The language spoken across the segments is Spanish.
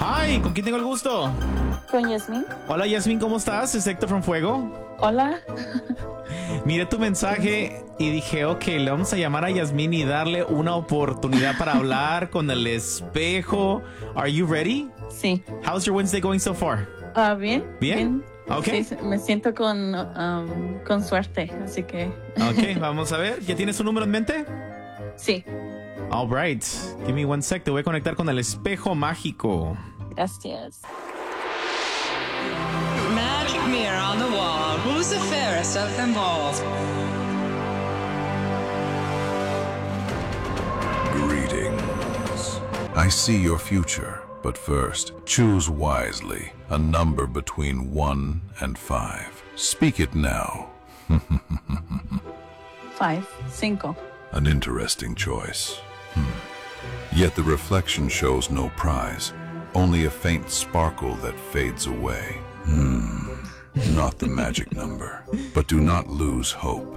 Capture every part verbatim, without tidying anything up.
Hi, ¿con quién tengo el gusto? Con Yasmin. Hola Yasmin, ¿cómo estás? Es Héctor from Fuego. Hola. Miré tu mensaje y dije, ok, le vamos a llamar a Yasmin y darle una oportunidad para hablar con el espejo. Are you ready? Sí. How's your Wednesday going so far? Ah, bien. Bien. Okay. Sí, me siento con, um, con suerte, así que. Ok, vamos a ver. ¿Ya tienes un número en mente? Sí. All right. Give me one sec. Te voy a conectar con el espejo mágico. Gracias. Magic mirror on the wall. Who's the fairest of them all? Greetings. I see your future, but first, choose wisely. A number between one and five. Speak it now. Five. Cinco. An interesting choice. Hmm. Yet the reflection shows no prize, only a faint sparkle that fades away. Hmm. Not the magic number. But do not lose hope.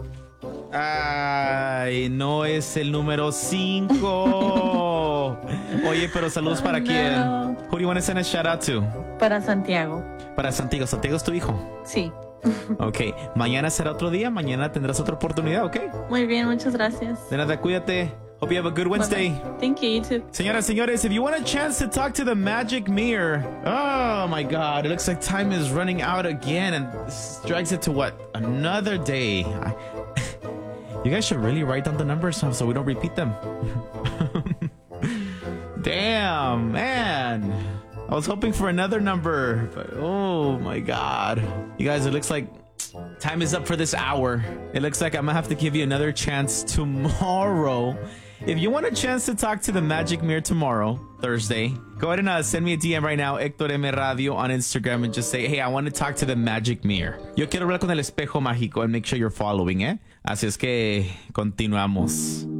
Ay, no es el número cinco. Oye, pero saludos para no. quién. Who do you want to send a shout out to? Para Santiago. Para Santiago. ¿Santiago es tu hijo? Sí. Ok. Mañana será otro día. Mañana tendrás otra oportunidad, ¿ok? Muy bien, muchas gracias. De nada, cuídate. Hope you have a good Wednesday. Bye-bye. Thank you, you too. Señoras, señores, if you want a chance to talk to the magic mirror, oh my God, it looks like time is running out again, and this drags it to what? Another day. I, you guys should really write down the numbers so, so we don't repeat them. Damn, man. I was hoping for another number, but oh my God. You guys, it looks like time is up for this hour. It looks like I'm gonna have to give you another chance tomorrow. If you want a chance to talk to the Magic Mirror tomorrow, Thursday, go ahead and uh, send me a D M right now, Héctor M. Radio on Instagram, and just say, hey, I want to talk to the Magic Mirror. Yo quiero hablar con el espejo mágico, and make sure you're following, eh? Así es que continuamos.